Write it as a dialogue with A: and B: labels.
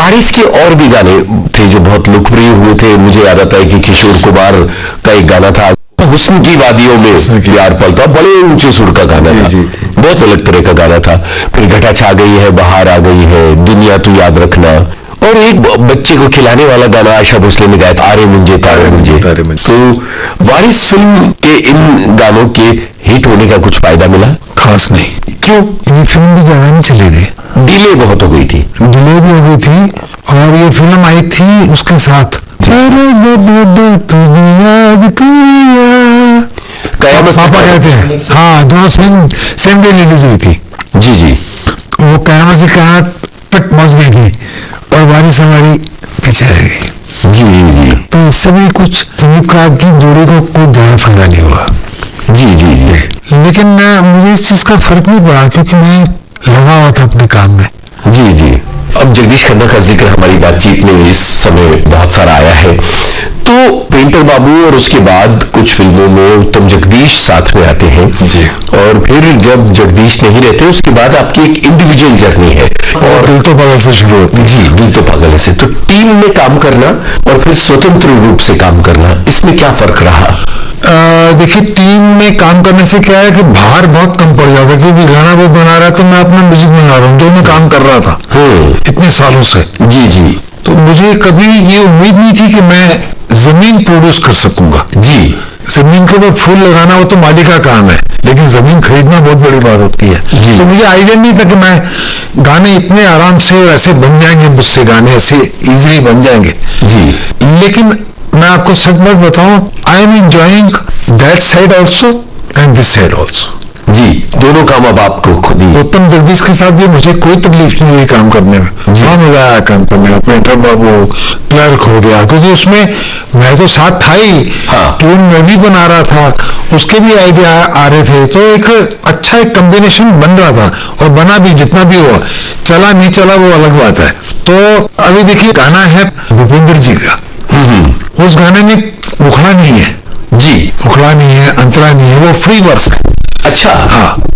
A: वारिस के और भी गाने थे जो बहुत लोकप्रिय हुए थे। मुझे याद आता है कि किशोर कुमार का एक गाना था, हुस्न की वादियों में प्यार पलता, बड़े ऊंचे सुर का गाना था। बहुत अलग तरह का गाना था। फिर घटा छा गई है, बाहर आ गई है, दुनिया तू याद रखना, और एक बच्चे को खिलाने वाला गाना आशा भोसले ने गाया था, तारे मुंजे तारे मुंजे। तो वारिस फिल्म के इन गानों के हिट होने का कुछ फायदा मिला?
B: खास नहीं।
A: क्यों?
B: ये फिल्म भी ज्यादा नहीं चली थी,
A: डिले बहुत हो गई थी।
B: डिले भी हो गई थी, और ये फिल्म आई थी उसके साथ पापा कहते हैं, हाँ, दोनों सेम डे रिलीज हुई थी।
A: जी जी।
B: वो कयामत से कयामत तक पहुंच गई थी, और वारिस हमारी पीछे रह गई।
A: जी जी जी।
B: तो इससे भी कुछ संगीतकार की जोड़ी को कोई ज्यादा फायदा नहीं हुआ।
A: जी जी जी।
B: लेकिन मुझे इस चीज का फर्क नहीं पड़ा, क्योंकि मैं लगा हुआ था अपने काम में।
A: जी जी। अब जगदीश खन्ना का जिक्र हमारी बातचीत में इस समय बहुत सारा आया है, तो पेंटर बाबू और उसके बाद कुछ फिल्मों में उत्तम जगदीश साथ में आते हैं
B: जी,
A: और फिर जब जगदीश नहीं रहते उसके बाद आपकी एक इंडिविजुअल जर्नी है, और
B: दिल तो पागल से शुरू होती है।
A: जी, दिल तो पागल से। तो टीम में काम करना और फिर स्वतंत्र रूप से काम करना, इसमें क्या फर्क रहा?
B: देखिए, टीम में काम करने से क्या है कि भार बहुत कम पड़ जाता है, क्योंकि गाना वो बना रहा है तो मैं अपना म्यूजिक बना रहा हूँ, जो मैं काम कर रहा था इतने सालों से।
A: जी जी।
B: तो मुझे कभी ये उम्मीद नहीं थी कि मैं जमीन प्रोड्यूस कर सकूंगा।
A: जी।
B: जमीन के ऊपर फूल लगाना वो तो मालिक का काम है, लेकिन जमीन खरीदना बहुत बड़ी बात होती है। तो मुझे आइडिया नहीं था कि मैं गाने इतने आराम से ऐसे बन जाएंगे, मुझसे गाने ऐसे इजीली बन जाएंगे।
A: जी।
B: लेकिन मैं आपको सच बात बताऊं, I am enjoying that side also and this side also.
A: जी, दोनों काम अब आपको खुद ही।
B: उत्तम जगदीश के साथ भी मुझे कोई तकलीफ नहीं हुई काम करने में, बहुत मजा आया काम करने में। पेंटर बाबू, क्लर्क हो गया, क्योंकि उसमें मैं तो साथ था ही, ट्यून मैं भी बना रहा था, उसके भी आइडिया आ रहे थे, तो एक अच्छा एक कॉम्बिनेशन बन रहा था, और बना भी, जितना भी हुआ। चला नहीं चला वो अलग बात है। तो अभी देखिए, गाना है भूपेंद्र जी का, उस गाने में उखड़ा नहीं है।
A: जी।
B: उखड़ा नहीं है, अंतरा नहीं है, वो फ्री वर्स है।
A: अच्छा।
B: हाँ,